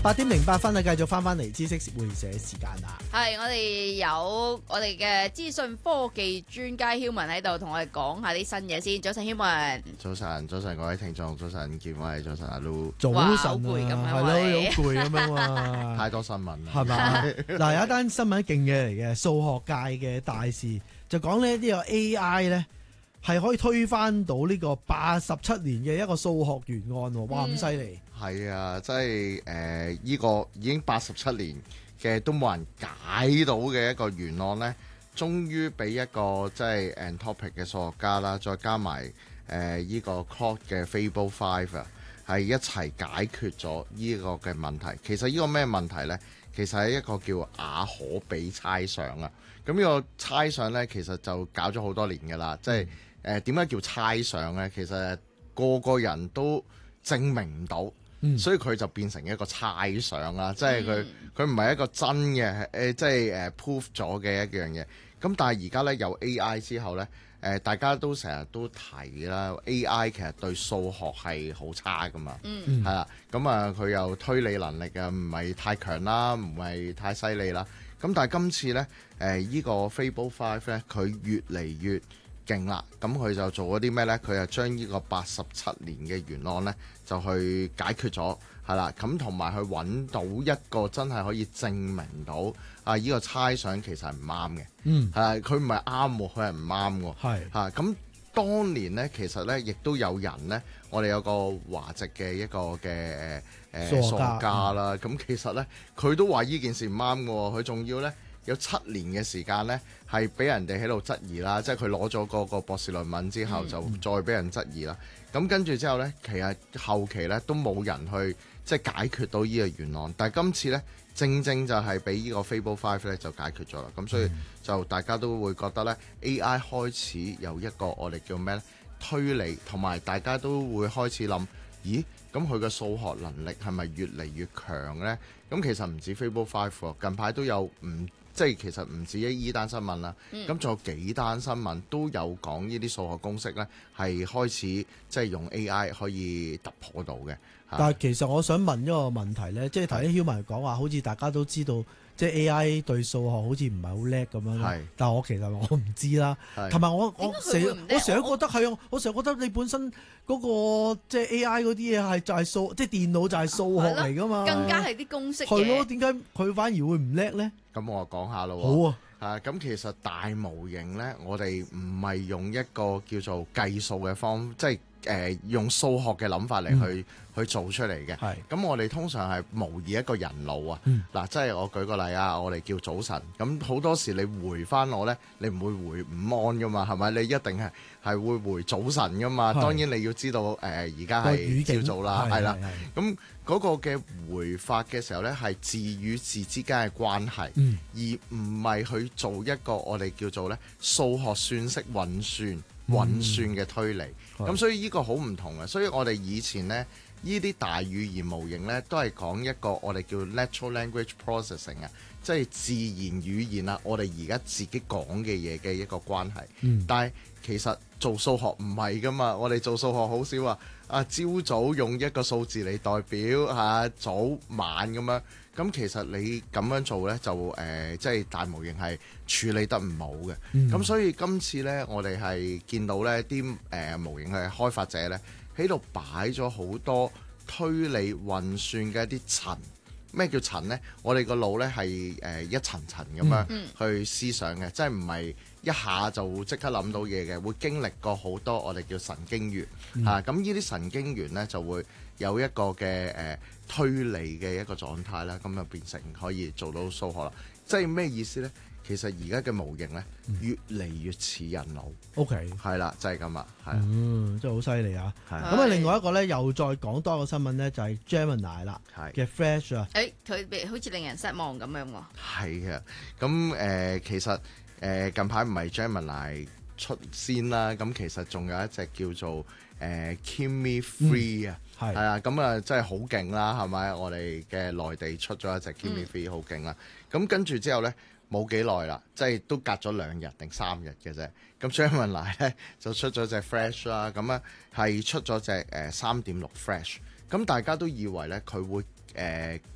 8:08啊，繼續翻嚟知識會社時間啦。 係，我哋有我哋嘅資訊科技專家曉文喺度，同我哋講下啲新嘢先。早晨，曉文。 早晨，各位聽眾，早晨，見我早晨阿 Lu。 早哇晨好攰咁樣係咯，好攰咁樣啊， 太多新聞啦， 係嘛？嗱，有一單新聞勁嘢嚟嘅，數學界嘅大事，就講咧呢個 AI 咧係可以推翻到呢個87年嘅一個數學原案喎，哇咁犀利！ 係啊，即係呢個已經87年嘅都冇人解到嘅一個原案呢，終於俾一個即係 Anthropic 嘅數學家啦，再加埋呢個 Claude 嘅 Fable 5啊，係一齊解決咗呢個嘅問題。其實呢個咩問題呢？其實係一個叫雅可比猜想啊。咁呢個猜想呢，其實就搞咗好多年㗎啦。即係點解叫猜想呢？其實個個人都證明唔到。所以佢就變成一個猜想啦，即係佢唔係一個真嘅即係proof 咗嘅一樣嘢。咁但係而家咧有 AI 之後咧，大家都成日都提啦，AI 其實對數學係好差噶嘛，係啦。咁啊佢又推理能力啊唔係太強啦，唔係太犀利啦。咁但係今次咧呢個 Fable 5咧，佢越嚟越勁啦，咁佢就做咗啲咩呢？佢就將呢個87年嘅原案呢，就去解決咗，係啦，咁同埋去揾到一個真係可以證明到啊！呢個猜想其實係唔啱嘅，係佢唔係啱喎，佢係唔啱喎，係嚇。咁當年呢，其實呢，亦都有人呢，我哋有個華籍嘅一個嘅數學家啦，咁其實呢，佢都話呢件事唔啱嘅喎，佢仲要呢。有7年嘅時間呢，係俾人哋喺度質疑啦，即係佢攞咗嗰個博士論文之後，就再俾人質疑啦。咁跟住之後呢，其實後期呢都冇人去即係解決到呢個原案，但係今次呢，正正就係俾呢個 Fable 5咧就解決咗啦。咁所以就大家都會覺得呢 AI 開始有一個我哋叫咩呢推理，同埋大家都會開始諗，咦？咁佢嘅數學能力係咪越嚟越強呢？咁其實唔止 Fable 5，近排都有即係其實唔止依單新聞啦，咁仲有幾單新聞都有講呢啲數學公式呢，係開始即係用 AI 可以突破到嘅。 但係其實我想問一個問題呢，即係頭先曉文講話，好似大家都知道，即係 AI 對數學好似唔係好叻咁樣啦。但係我其實我唔知啦，同埋我成日覺得係啊，我成日覺得你本身嗰個即係 AI 嗰啲嘢係就係即係電腦就係數學嚟㗎嘛， 更加係啲公式嘅。 係咯，點解佢反而會唔叻呢？ 咁我講下咯。 好啊，咁其實大模型呢，我哋唔係用一個叫做計數嘅即係用數學嘅諗法嚟去做出嚟嘅。咁我哋通常係模擬一個人腦啊。嗱，即係我舉個例啊，我哋叫早晨。咁好多時你回翻我呢，你唔會回午安噶嘛，係咪？你一定係會回早晨噶嘛。當然你要知道而家係叫做啦，係啦。咁嗰個嘅回法嘅時候呢，係字與字之間嘅關係，而唔係去做一個我哋叫做呢數學算式運算嘅推理。咁所以呢個好唔同嘅。所以我哋以前呢，呢啲大語言模型呢，都係講一個我哋叫 natural language processing 啊，即係自然語言啊，我哋而家自己講嘅嘢嘅一個關係。但係其實做數學唔係噶嘛，我哋做數學好少話朝早用一個數字嚟代表早晚咁樣。咁其實你咁樣做呢，就即係大模型係處理得唔好嘅。咁所以今次呢，我哋係見到呢啲模型嘅開發者呢，喺度擺咗好多推理運算嘅一啲層。咩叫層呢？我哋個腦呢係一層層咁樣去思想嘅，即係唔係一下就即刻諗到嘢嘅，會經歷過好多我哋叫神經元咁呢啲神經元呢，就會有一個嘅推理嘅一個狀態啦，咁就變成可以做到數學啦。即係咩意思呢？其實而家嘅模型呢，越嚟越似人腦。 OK， 係啦，就係咁啦，係真係好犀利啊！咁啊，另外一個咧，又再講多個新聞咧，就係 Gemini 啦嘅 Flash 啊。 佢好似令人失望咁樣喎。係啊，咁其實近排唔係 Gemini 出先啦，咁其實仲有一隻叫做Kimi 3啊。係啊，咁啊真係好勁啦，係咪？我哋嘅內地出咗一隻 Kimi 3好勁啦。咁跟住之後咧，冇幾耐啦，即係都隔咗2日定3日嘅啫。咁 Gemini 咧就出咗隻 Flash 啦，咁啊係出咗隻3.6 Flash。咁大家都以為咧佢會